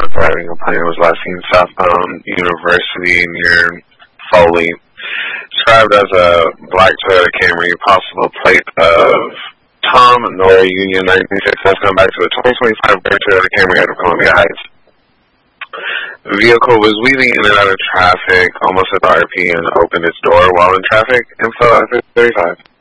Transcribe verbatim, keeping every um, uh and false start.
driving a plane was last seen southbound University near Foley. Described as a black Toyota Camry, possible plate of Tom Nora Union nineteen sixty. Let's come back to the twenty twenty-five Grand Toyota Camry out of Columbia Heights. The vehicle was weaving in and out of traffic, almost at the R P, and opened its door while in traffic and fell after thirty-five.